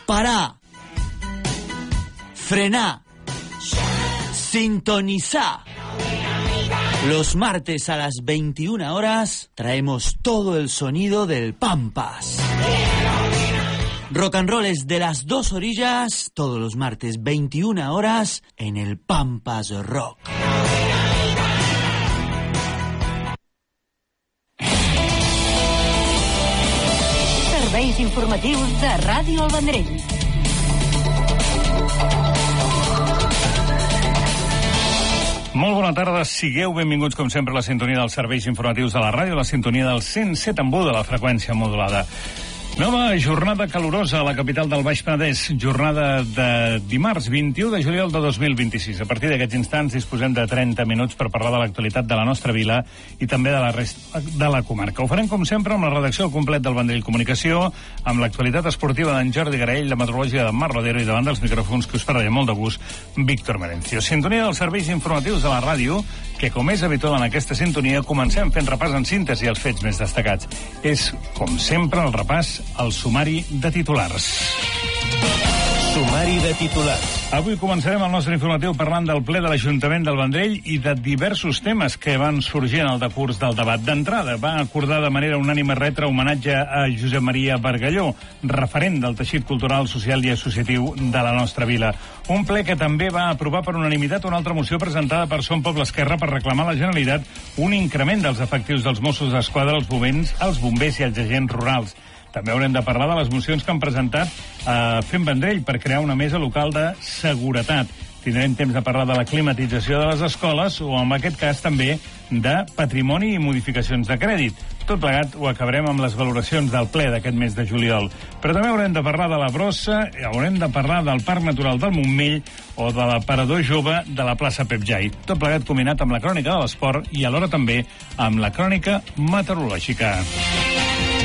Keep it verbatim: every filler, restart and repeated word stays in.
parar, frenar, sintonizar. Los martes a las veintiuna horas traemos todo el sonido del Pampas. Rock and roll es de las dos orillas, todos los martes veintiuna horas en el Pampas Rock. Serveis informatius de Ràdio El Vendrell. Molt bona tarda, sigueu benvinguts com sempre a la sintonia dels serveis informatius de la ràdio, la sintonia del cent set en u de la freqüència modulada. Nova jornada calorosa a la capital del Baix Penedès, jornada de dimarts vint-i-u de juliol de dos mil vint-i-sis. A partir d'aquests instants disposem de trenta minuts per parlar de l'actualitat de la nostra vila i també de la resta de la comarca. Ho farem com sempre amb la redacció al complet del Vendrell Comunicació, amb l'actualitat esportiva d'en Jordi Garell, la meteorologia d'en Marc Rodero i davant dels micròfons que us parlaré molt de gust, Víctor Merencio. Sintonia dels serveis informatius de la ràdio, que com és habitual en aquesta sintonia, comencem fent repàs en síntesi als fets més destacats. És, com sempre, el repàs al sumari de titulars. Sumari de titulars. Avui començarem el nostre informatiu parlant del ple de l'Ajuntament del Vendrell i de diversos temes que van sorgir en el decurs del debat. D'entrada, va acordar de manera unànime retre homenatge a Josep Maria Bargalló, referent del teixit cultural, social i associatiu de la nostra vila. Un ple que també va aprovar per unanimitat una altra moció presentada per Som Poble Esquerra per reclamar a la Generalitat un increment dels efectius dels Mossos d'Esquadra, els bombers, els bombers i els agents rurals. També haurem de parlar de les mocions que han presentat a Fem Vendrell per crear una mesa local de seguretat. Tindrem temps de parlar de la climatització de les escoles o, en aquest cas, també de patrimoni i modificacions de crèdit. Tot plegat ho acabarem amb les valoracions del ple d'aquest mes de juliol. Però també haurem de parlar de la brossa, haurem de parlar del Parc Natural del Montmell o de l'aparador jove de la plaça Pep Jai. Tot plegat combinat amb la crònica de l'esport i alhora també amb la crònica meteorològica.